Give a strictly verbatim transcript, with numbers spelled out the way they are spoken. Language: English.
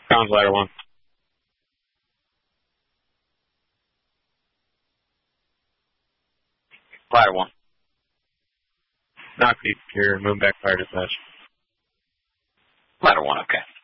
Sounds ladder one. Ladder one. Knock deep, your moon backfire dispatch. Ladder one, okay.